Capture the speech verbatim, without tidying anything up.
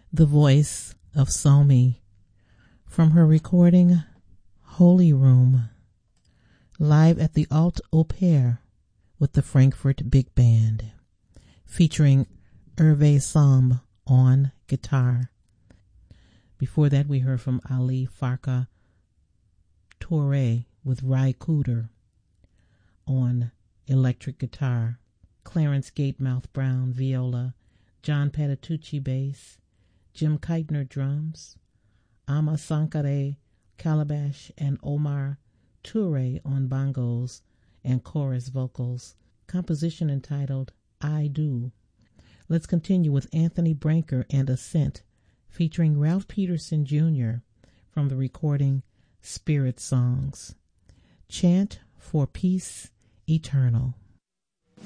the voice of Somi from her recording Holy Room, live at the Alt Au Pair with the Frankfurt Big Band, featuring Hervé Samb on guitar. Before that, we heard from Ali Farka Touré with Ry Cooder on electric guitar, Clarence Gatemouth Brown viola, John Patitucci bass, Jim Keitner drums, Ama Sankare calabash, and Omar Touré on bongos and chorus vocals. Composition entitled I Do. Let's continue with Anthony Branker and Ascent, featuring Ralph Peterson Junior from the recording Spirit Songs. Chant for Peace Eternal.